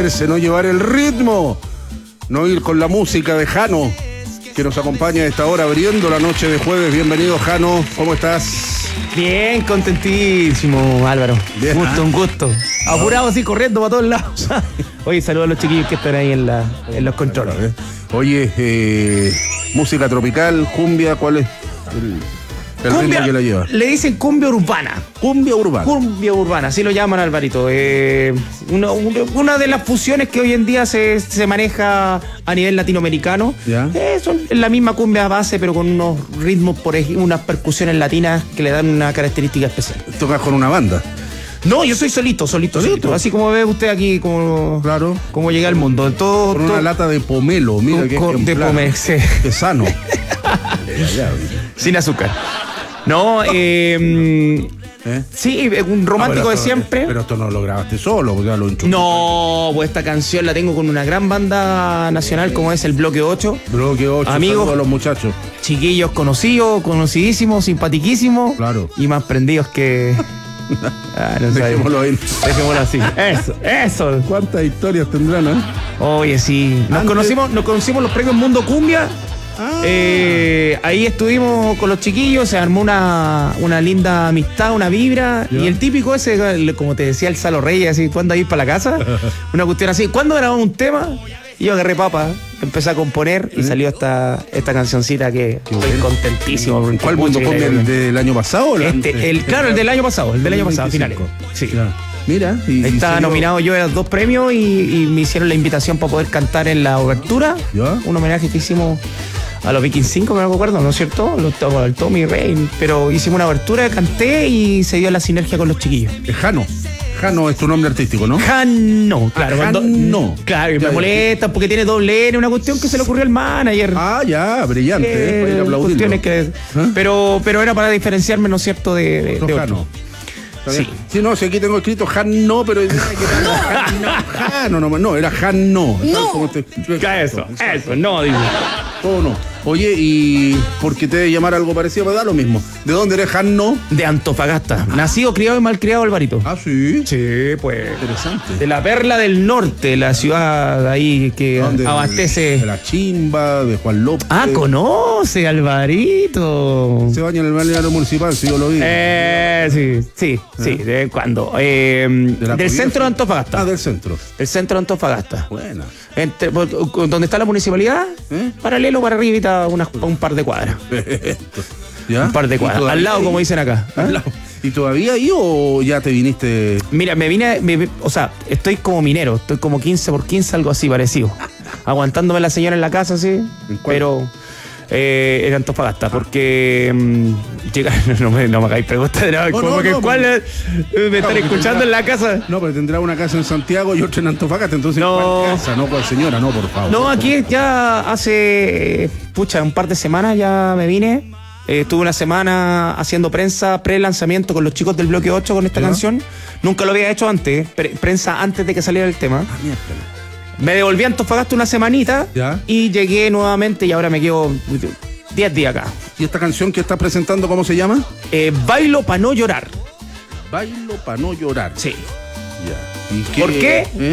perderse, no llevar el ritmo, no ir con la música de Jano, que nos acompaña a esta hora abriendo la noche de jueves. Bienvenido, Jano, ¿cómo estás? Bien, contentísimo, Álvaro. Bien, un gusto. Apurado así, corriendo para todos lados. Oye, saludos a los chiquillos que están ahí en los controles. Oye, música tropical, cumbia, ¿cuál es el ritmo que la lleva? Le dicen cumbia urbana. Cumbia urbana. Cumbia urbana, así lo llaman, Alvarito. Una de las fusiones que hoy en día se maneja a nivel latinoamericano. ¿Ya? Son la misma cumbia base, pero con unos ritmos, por ejemplo, unas percusiones latinas que le dan una característica especial. ¿Tocas con una banda? No, yo soy solito. Así como ve usted aquí, como llega al mundo. Con una lata de pomelo, mira qué ejemplar. De pomelo, sí. Qué sano. Sin azúcar. No, sí, un romántico de siempre. Pero esto no lo grabaste solo, porque ya lo enchufé. No, pues esta canción la tengo con una gran banda nacional como es el Bloque 8. Bloque 8, amigos, a los muchachos. Chiquillos conocidos, conocidísimos, simpatiquísimos. Claro. Y más prendidos que... no dejémoslo ahí. Dejémoslo así. Eso. ¿Cuántas historias tendrán, Oye, sí. Nos conocimos los premios Mundo Cumbia. Ahí estuvimos con los chiquillos, se armó una linda amistad, una vibra. ¿Ya? Y el típico ese, como te decía el Salo Reyes, así, ¿cuándo ir para la casa? Una cuestión así, ¿cuándo grabamos un tema? Y yo agarré papa, empecé a componer y salió esta cancioncita que estoy contentísimo. ¿Cuál Mundo Cumbia? ¿El del año pasado? El del año pasado, finales. Sí. Claro. Mira, ahí estaba nominado yo a los 2 premios y me hicieron la invitación para poder cantar en la obertura. ¿Ya? Un homenaje que hicimos a los Vikings 5, me acuerdo, ¿no es cierto? El Tommy Rey, pero hicimos una abertura, canté y se dio la sinergia con los chiquillos. Jano es tu nombre artístico, ¿no? Jano, claro. Jano. Claro, y me molesta porque tiene doble N, una cuestión que se le ocurrió al manager. Ya, brillante, para ir a aplaudirlo. Pero era para diferenciarme, ¿no es cierto?, de Jano. Sí. Sí, no, si aquí tengo escrito Jano, pero no, era Jano. No. Eso, no, digo. Todo no. Oye, ¿y por qué te debe llamar algo parecido? Pues da lo mismo. ¿De dónde eres, Jano? De Antofagasta. Nacido, criado y malcriado, Alvarito. Ah, sí. Sí, pues. Interesante. De la Perla del Norte, la ciudad ahí que abastece. De La Chimba, de Juan López. Ah, conoce, Alvarito. Se baña en el balneario municipal, si yo lo vi. Sí, de vez en cuando. Del centro de Antofagasta. Del centro. El centro de Antofagasta. Buena. Donde está la municipalidad, paralelo para arribita un par de cuadras. ¿Ya? Un par de cuadras. Al lado, como dicen acá. Al lado. ¿Y todavía ahí o ya te viniste? Mira, o sea, estoy como minero, estoy como 15 por 15, algo así parecido. Aguantándome la señora en la casa, sí. Pero en Antofagasta, porque no me hagáis preguntas de nada. ¿Cuál me están escuchando en la casa? No, pero tendrá una casa en Santiago y otra en Antofagasta, entonces ¿cuál casa? No, ¿cuál señora? No, por favor. No, aquí ya hace un par de semanas ya me vine. Estuve una semana haciendo prensa pre-lanzamiento con los chicos del Bloque 8 con esta canción. Nunca lo había hecho antes, prensa antes de que saliera el tema. Me devolví a Antofagasta una semanita y llegué nuevamente y ahora me quedo 10 días acá. ¿Y esta canción que estás presentando cómo se llama? Bailo pa' no llorar. Bailo pa' no llorar. Sí. Ya. ¿Y ¿Por qué?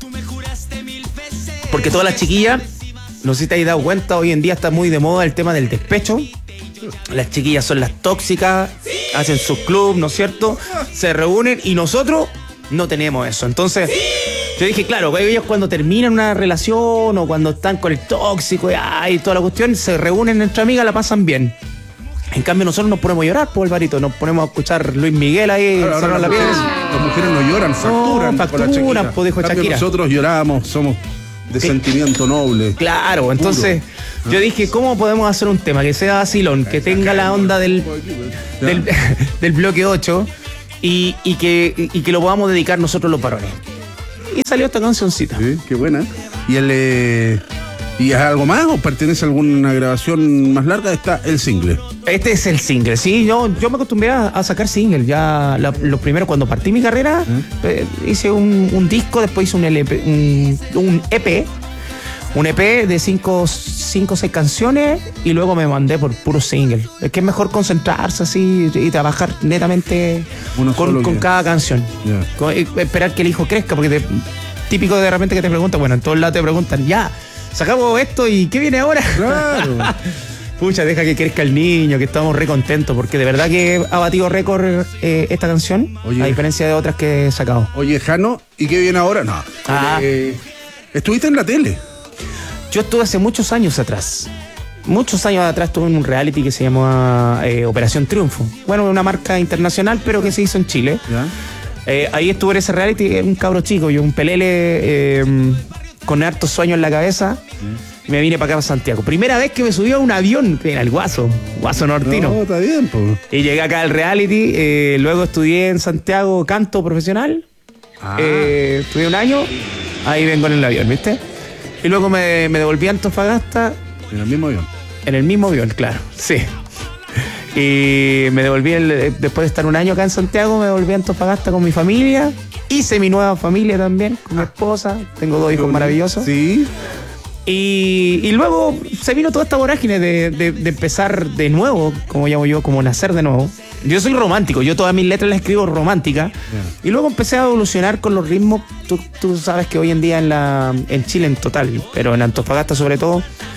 Porque todas las chiquillas, no sé si te has dado cuenta, hoy en día está muy de moda el tema del despecho. Las chiquillas son las tóxicas, hacen sus clubs, ¿no es cierto? Se reúnen y nosotros no tenemos eso. Entonces, yo dije, claro, ellos cuando terminan una relación o cuando están con el tóxico y toda la cuestión, se reúnen entre amigas, la pasan bien. En cambio, nosotros nos ponemos a llorar, pues, Alvarito. Nos ponemos a escuchar Luis Miguel ahí, ahora la piel. Las mujeres no lloran, facturan, pues, dijo Shakira. Nosotros lloramos, somos de sentimiento noble. Claro, entonces yo dije, ¿cómo podemos hacer un tema que sea vacilón, que tenga la onda del Bloque 8 y que lo podamos dedicar nosotros los varones? Y salió esta cancioncita. Sí, qué buena. ¿Y es algo más o pertenece a alguna grabación más larga? Está el single. Este es el single, sí. Yo me acostumbré a sacar single. Ya los primeros, cuando partí mi carrera, hice un disco, después hice un EP. Un EP de 5 o 6 canciones y luego me mandé por puro single. Es que es mejor concentrarse así y trabajar netamente con cada canción. Esperar que el hijo crezca, porque típico de repente que te preguntan, bueno, en todos lados te preguntan, ya, sacamos esto y ¿qué viene ahora? Claro. Pucha, deja que crezca el niño, que estamos re contentos, porque de verdad que ha batido récord esta canción, Oye. a diferencia de otras que he sacado. Oye, Jano, ¿y qué viene ahora? No. Estuviste en la tele. Yo estuve hace muchos años atrás. Muchos años atrás estuve en un reality que se llamó Operación Triunfo. Bueno, una marca internacional, pero que se hizo en Chile. ¿Ya? Ahí estuve en ese reality, un cabro chico, yo un pelele con hartos sueños en la cabeza. Y me vine para acá, para Santiago. Primera vez que me subí a un avión, era el Guaso Nortino. No, está bien, pues. Y llegué acá al reality, luego estudié en Santiago canto profesional. Estudié un año, ahí vengo en el avión, ¿viste? Y luego me devolví a Antofagasta. En el mismo avión. En el mismo avión, claro, sí. Y me devolví, después de estar un año acá en Santiago, me devolví a Antofagasta con mi familia. Hice mi nueva familia también, con mi esposa. Tengo 2 hijos maravillosos. Sí. Y luego se vino toda esta vorágine de empezar de nuevo, como llamo yo, como nacer de nuevo. Yo soy romántico, yo todas mis letras las escribo románticas. Y luego empecé a evolucionar con los ritmos. Tú sabes que hoy en día en Chile en total, pero en Antofagasta sobre todo,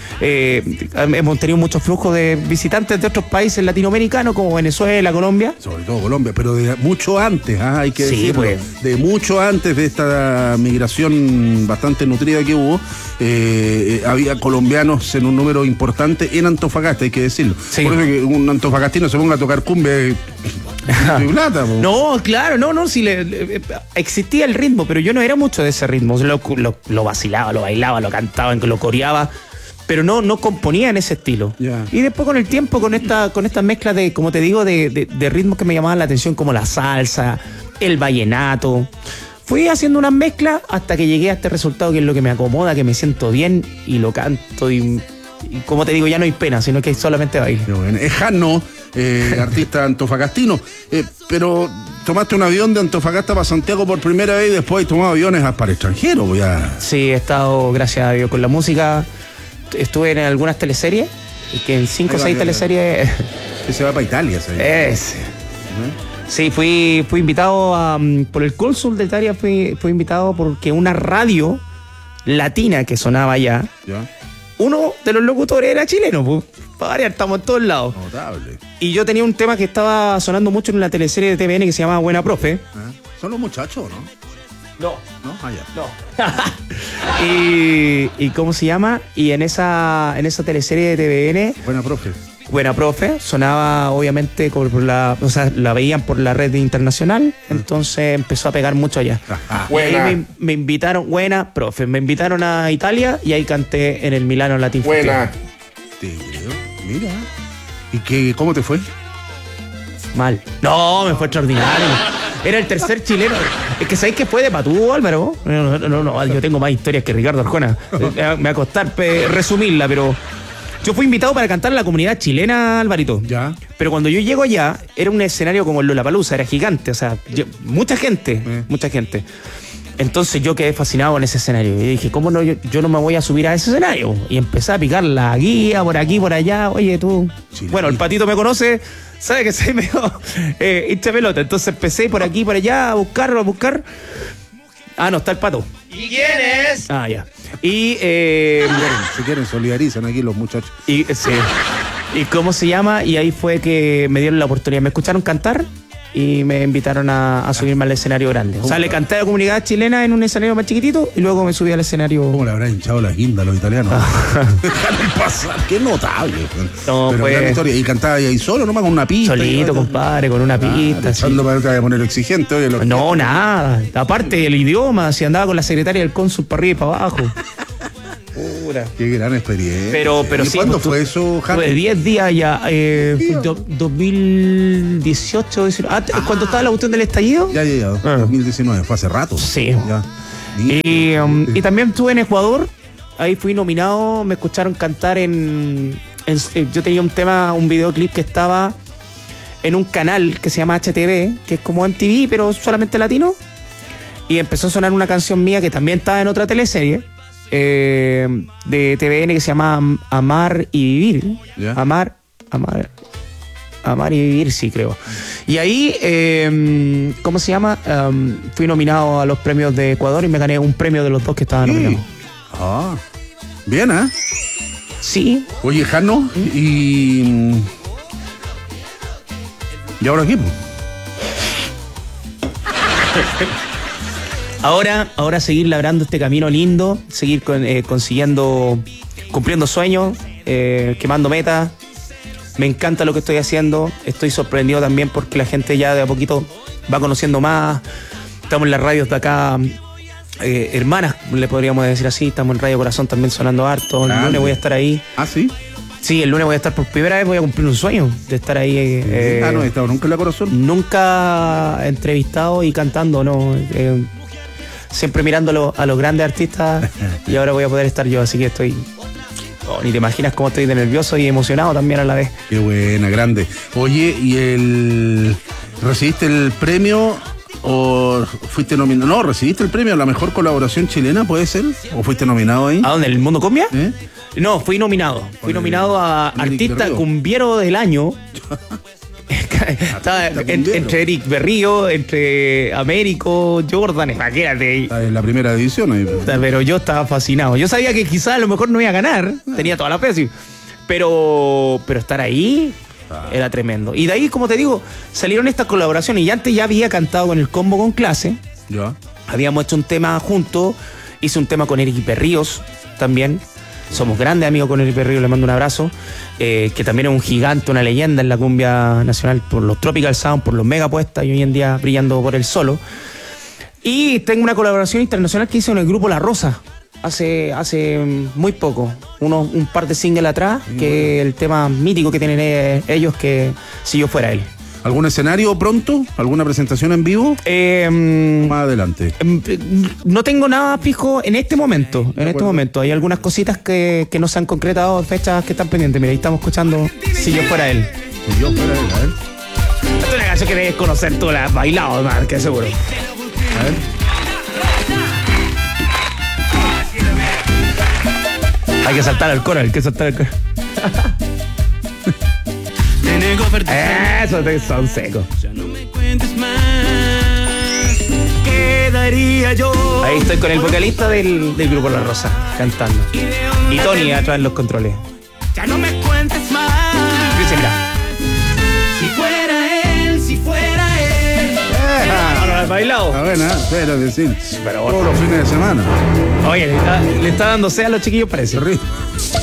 hemos tenido mucho flujo de visitantes de otros países latinoamericanos como Venezuela, Colombia. Sobre todo Colombia, pero de mucho antes, hay que Sí, decirlo. pues. De mucho antes de esta migración bastante nutrida que hubo, había colombianos en un número importante en Antofagasta, hay que decirlo. Sí. Por eso que un antofagastino se ponga a tocar cumbia y plata, po. No, claro, no, sí existía el ritmo, pero yo no era mucho de ese ritmo. Lo vacilaba, lo bailaba, lo cantaba, lo coreaba, pero no componía en ese estilo. Ya. Y después con el tiempo, con esta mezcla de, como te digo, de ritmos que me llamaban la atención, como la salsa, el vallenato, fui haciendo una mezcla hasta que llegué a este resultado que es lo que me acomoda, que me siento bien y lo canto y como te digo, ya no hay pena, sino que hay solamente baile. Qué bueno. Es Jano, artista antofagastino, pero tomaste un avión de Antofagasta para Santiago por primera vez y después has tomado aviones para extranjeros. Pues ya. Sí, he estado, gracias a Dios, con la música. Estuve en algunas teleseries, y que en 5 o 6 teleseries. Que se va para Italia, ¿sabes? Es. Sí, fui invitado por el cónsul de Italia, fui invitado porque una radio latina que sonaba allá, Ya. uno de los locutores era chileno, pues. Para variar, estamos en todos lados. Notable. Y yo tenía un tema que estaba sonando mucho en una teleserie de TVN que se llamaba Buena Profe. Son los muchachos, ¿no? No. ¿No? Allá. No. y ¿cómo se llama? Y en esa teleserie de TVN, Buena profe. Buena Profe, sonaba obviamente la veían por la red internacional, entonces empezó a pegar mucho allá. Y ahí me invitaron, Buena Profe, me invitaron a Italia y ahí canté en el Milano Latin Festival. Te creo. Mira. ¿Y cómo te fue? Mal. No, me fue extraordinario. Era el tercer chileno. Es que ¿sabéis que fue de patú, Álvaro? No, yo tengo más historias que Ricardo Arjona. Me va a costar resumirla, pero yo fui invitado para cantar a la comunidad chilena, Alvarito. Ya. Pero cuando yo llego allá, era un escenario como el Lollapalooza, era gigante, o sea, mucha gente. Entonces yo quedé fascinado con ese escenario. Y dije, ¿cómo no? Yo no me voy a subir a ese escenario. Y empecé a picar la guía por aquí, por allá. Oye, tú. Chile. Bueno, el Patito me conoce, sabe que soy medio hincha pelota. Entonces empecé por aquí, por allá, a buscar. Ah, no, está el Pato. ¿Y quién es? Ah, ya. Y. Si quieren, solidarizan aquí los muchachos. Sí. ¿Y cómo se llama? Y ahí fue que me dieron la oportunidad. Me escucharon cantar y me invitaron a subirme al escenario grande. O sea, le canté a la comunidad chilena en un escenario más chiquitito y luego me subí al escenario. ¿Cómo le habrán hinchado la guinda a los italianos? Dejaron pasar. Qué notable. No, pero pues, gran historia. ¿Y cantaba ahí solo, nomás con una pista? solito, compadre, con una pista. Sí. Echando para no te voy a poner exigente. Oye, No, nada. Aparte el idioma, si andaba con la secretaria del cónsul para arriba y para abajo. Pura. Qué gran experiencia. Pero ¿Y sí. cuándo fue eso, Jano? Fue 10 días ya. 2018. Cuando estaba la cuestión del estallido. Ya, 2019, fue hace rato. Sí. Ya. Y también estuve en Ecuador. Ahí fui nominado. Me escucharon cantar yo tenía un videoclip que estaba en un canal que se llama HTV, que es como MTV, pero solamente latino. Y empezó a sonar una canción mía que también estaba en otra teleserie de TVN que se llama Amar y Vivir. ¿Ya? Amar. Amar y Vivir, sí, creo. Y ahí, ¿cómo se llama? Fui nominado a los premios de Ecuador y me gané un premio de los dos que estaban nominados. Ah, bien, ¿eh? Sí. Oye, Jano, ¿y ahora qué? Ahora seguir labrando este camino lindo, seguir consiguiendo, cumpliendo sueños, quemando metas. Me encanta lo que estoy haciendo. Estoy sorprendido también porque la gente ya de a poquito va conociendo más. Estamos en las radios de acá, hermanas, le podríamos decir así. Estamos en Radio Corazón también sonando harto. El lunes voy a estar ahí. ¿Ah, sí? Sí, el lunes voy a estar por primera vez, voy a cumplir un sueño de estar ahí. No he estado nunca en La Corazón. Nunca entrevistado y cantando, no. Siempre mirando a los grandes artistas y ahora voy a poder estar yo, así que estoy... ni te imaginas cómo estoy de nervioso y emocionado también a la vez. Qué buena, grande. Oye, ¿y recibiste el premio o fuiste nominado? No, recibiste el premio a la mejor colaboración chilena, ¿puede ser? ¿O fuiste nominado ahí? ¿A dónde? ¿El Mundo Cumbia? ¿Eh? No, fui nominado. Fui nominado a Artista Berrío. Cumbiero del Año. Estaba entre Eric Berrío, entre Américo, Jordan, imagínate. Está en la primera división ahí. Pero yo estaba fascinado. Yo sabía que quizás a lo mejor no iba a ganar. Tenía toda la fe, sí. Pero estar ahí era tremendo. Y de ahí, como te digo, salieron estas colaboraciones. Y antes ya había cantado con el Combo con Clase. Ya. Habíamos hecho un tema juntos. Hice un tema con Eric Berríos también. Somos grandes amigos con Eric Berrío, le mando un abrazo, que también es un gigante, una leyenda en la cumbia nacional por los Tropical Sound, por los mega puestas y hoy en día brillando por el solo. Y tengo una colaboración internacional que hice con el grupo La Rosa hace muy poco, un par de singles atrás, que el tema mítico que tienen ellos, que Si Yo Fuera Él. ¿Algún escenario pronto? ¿Alguna presentación en vivo? Más adelante. No tengo nada fijo en este momento. Hay algunas cositas que no se han concretado, fechas que están pendientes. Mira, ahí estamos escuchando Si Yo Fuera Él. Si yo fuera él, a ver. Esta es una canción que debes conocer, tú la has bailado, man, que seguro. A ver. Hay que saltar al coro, Eso te son secos. Ahí estoy con el vocalista del grupo La Rosa, cantando. Y Tony atrás en los controles. Ya no me cuentes más. Dice, mira. Si fuera él. ¿No lo has bailado? Ah, buena, pero decir. Pero Todos los fines de semana. Oye, le está dando sed a los chiquillos, parece. Qué rico.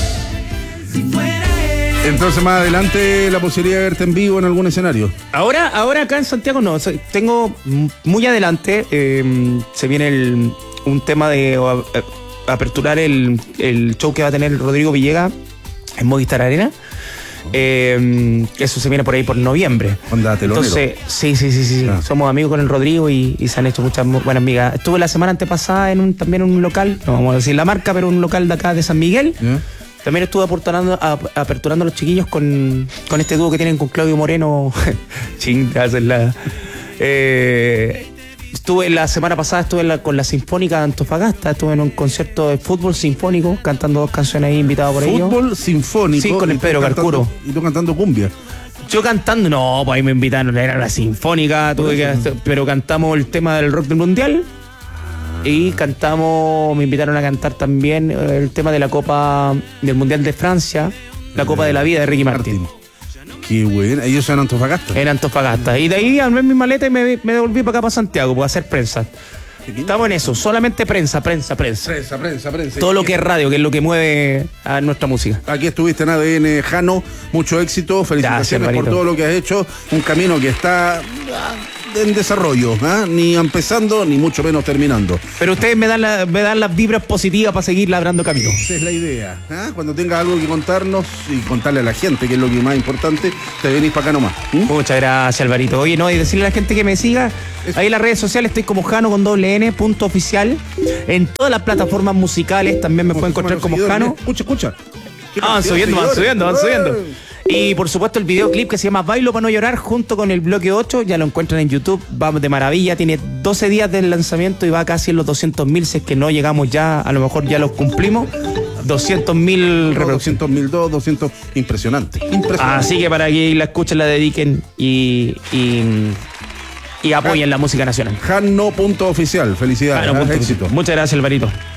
Entonces más adelante la posibilidad de verte en vivo en algún escenario. Ahora acá en Santiago no, tengo muy adelante, se viene un tema de aperturar el show que va a tener Rodrigo Villegas en Movistar Arena. Eso se viene por ahí por noviembre. Onda telonero. Entonces, sí. Ah. Somos amigos con el Rodrigo y se han hecho muchas buenas amigas. Estuve la semana antepasada también en un local, no vamos a decir la marca, pero un local de acá de San Miguel. ¿Yeah? También estuve aperturando a los chiquillos con este dúo que tienen con Claudio Moreno. Estuve la semana pasada con la Sinfónica de Antofagasta. Estuve en un concierto de fútbol sinfónico, cantando 2 canciones ahí, invitado por ellos. ¿Fútbol sinfónico? Sí, con el Pedro Carcuro. ¿Y tú cantando cumbia? Yo cantando, no, pues ahí me invitaron, era la Sinfónica, pero cantamos el tema del rock del mundial. Y me invitaron a cantar también el tema de la Copa del Mundial de Francia, la Copa de la Vida de Ricky Martin. Qué bueno, ellos son en Antofagasta. En Antofagasta. Y de ahí armé mi maleta y me devolví para acá, para Santiago, para hacer prensa. Estamos en eso, solamente prensa. Todo lo que es radio, que es lo que mueve a nuestra música. Aquí estuviste en ADN, Jano, mucho éxito, felicitaciones por todo lo que has hecho, un camino que está en desarrollo, ni empezando ni mucho menos terminando. Pero ustedes me dan las vibras positivas para seguir labrando camino. Esa es la idea. Cuando tengas algo que contarnos y contarle a la gente, que es lo que más importante, te venís para acá nomás. Muchas gracias, Alvarito. Oye, no, y decirle a la gente que me siga, ahí en las redes sociales estoy como Jano con _n.oficial. En todas las plataformas musicales también me pueden encontrar como Jano. Escucha. Van subiendo. Y por supuesto el videoclip que se llama Bailo para no llorar junto con el Bloque 8, ya lo encuentran en YouTube, va de maravilla, tiene 12 días del lanzamiento y va casi en los 200.000, si es que no llegamos ya, a lo mejor ya los cumplimos. 200.000 reproducciones. 200.000, 200, impresionante. Así que para que la escuchen, la dediquen y apoyen la música nacional. Janno.oficial, felicidades. Claro, Éxito. muchas gracias, Alvarito.